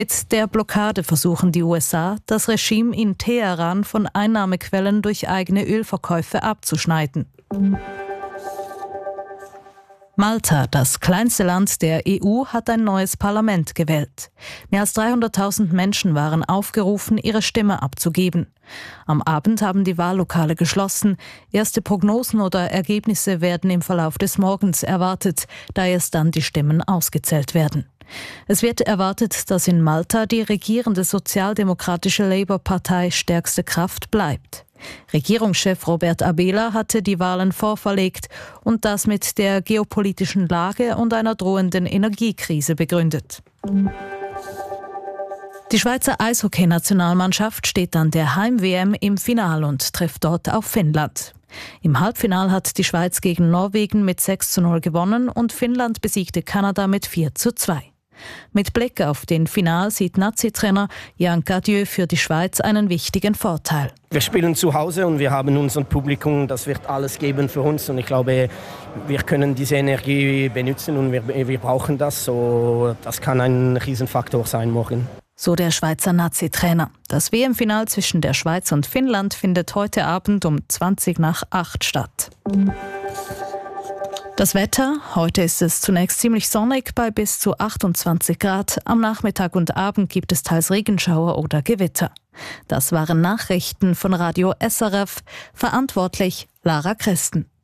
Mit der Blockade versuchen die USA, das Regime in Teheran von Einnahmequellen durch eigene Ölverkäufe abzuschneiden. Malta, das kleinste Land der EU, hat ein neues Parlament gewählt. Mehr als 300.000 Menschen waren aufgerufen, ihre Stimme abzugeben. Am Abend haben die Wahllokale geschlossen. Erste Prognosen oder Ergebnisse werden im Verlauf des Morgens erwartet, da erst dann die Stimmen ausgezählt werden. Es wird erwartet, dass in Malta die regierende sozialdemokratische Labour-Partei stärkste Kraft bleibt. Regierungschef Robert Abela hatte die Wahlen vorverlegt und das mit der geopolitischen Lage und einer drohenden Energiekrise begründet. Die Schweizer Eishockey-Nationalmannschaft steht an der Heim-WM im Finale und trifft dort auf Finnland. Im Halbfinale hat die Schweiz gegen Norwegen mit 6:0 gewonnen und Finnland besiegte Kanada mit 4:2. Mit Blick auf den Final sieht Nazi-Trainer Jan Cadieux für die Schweiz einen wichtigen Vorteil. Wir spielen zu Hause und wir haben unser Publikum, das wird alles geben für uns. Und ich glaube, wir können diese Energie benutzen und wir brauchen das. So, das kann ein Riesenfaktor sein morgen. So der Schweizer Nazi-Trainer. Das WM-Final zwischen der Schweiz und Finnland findet heute Abend um 7:20 statt. Das Wetter: Heute ist es zunächst ziemlich sonnig bei bis zu 28 Grad. Am Nachmittag und Abend gibt es teils Regenschauer oder Gewitter. Das waren Nachrichten von Radio SRF. Verantwortlich Lara Christen.